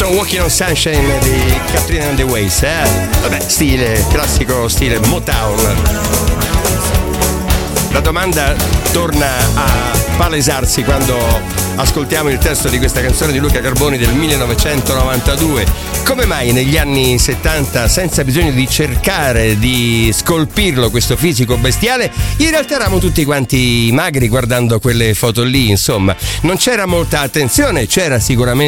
Walking on Sunshine di Katrina and the Waves, Vabbè, classico stile Motown. La domanda torna a palesarsi quando ascoltiamo il testo di questa canzone di Luca Carboni del 1992. Come mai negli anni 70, senza bisogno di cercare di scolpirlo questo fisico bestiale, in realtà eravamo tutti quanti magri guardando quelle foto lì, insomma. Non c'era molta attenzione, c'era sicuramente